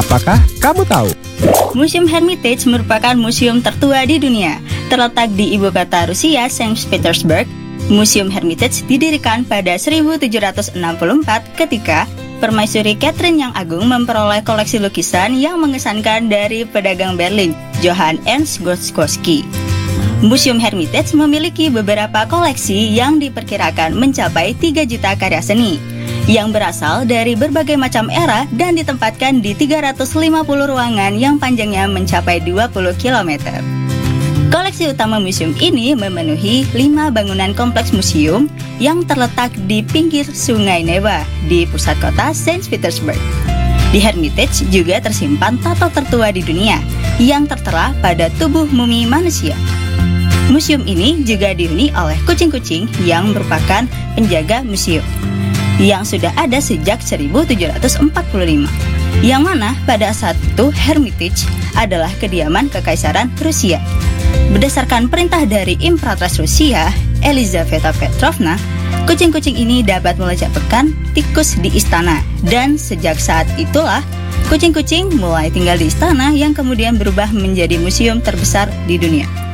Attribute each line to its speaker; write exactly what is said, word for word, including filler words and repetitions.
Speaker 1: Apakah kamu tahu?
Speaker 2: Museum Hermitage merupakan museum tertua di dunia. Terletak di ibu kota Rusia, Saint Petersburg. Museum Hermitage didirikan pada seribu tujuh ratus enam puluh empat ketika Permaisuri Catherine yang Agung memperoleh koleksi lukisan yang mengesankan dari pedagang Berlin, Johann Ernst Gostowski. Museum Hermitage memiliki beberapa koleksi yang diperkirakan mencapai tiga juta karya seni yang berasal dari berbagai macam era dan ditempatkan di tiga ratus lima puluh ruangan yang panjangnya mencapai dua puluh kilometer. Koleksi utama museum ini memenuhi lima bangunan kompleks museum yang terletak di pinggir Sungai Neva di pusat kota Saint Petersburg. Di Hermitage juga tersimpan tato tertua di dunia yang tertera pada tubuh mumi manusia. Museum ini juga dihuni oleh kucing-kucing yang merupakan penjaga museum yang sudah ada sejak seribu tujuh ratus empat puluh lima, yang mana pada saat itu Hermitage adalah kediaman Kekaisaran Rusia. Berdasarkan perintah dari Imperatrice Rusia, Elizaveta Petrovna, kucing-kucing ini dapat melecehkan tikus di istana, dan sejak saat itulah kucing-kucing mulai tinggal di istana yang kemudian berubah menjadi museum terbesar di dunia.